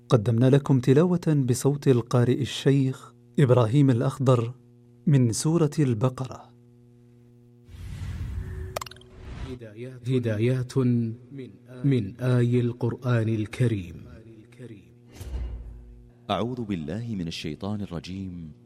قدمنا لكم تلاوة بصوت القارئ الشيخ إبراهيم الأخضر من سورة البقرة. هدايات من آي القرآن الكريم. أعوذ بالله من الشيطان الرجيم.